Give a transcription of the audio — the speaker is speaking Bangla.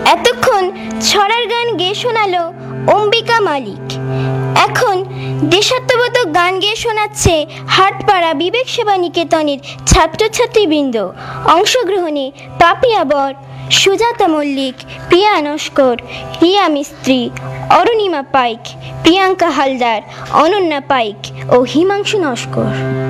এতক্ষণ ছড়ার গান গেয়ে শোনালো অম্বিকা মালিক। এখন দেশাত্মবোধক গান গেয়ে শোনাচ্ছে হাটপাড়া বিবেক সেবা নিকেতনের ছাত্রছাত্রীবৃন্দ। অংশগ্রহণে পাপিয়া বর, সুজাতা মল্লিক, প্রিয়া নস্কর, রিয়া মিস্ত্রি, অরুণিমা পাইক, প্রিয়াঙ্কা হালদার, অনন্যা পাইক ও হিমাংশু নস্কর।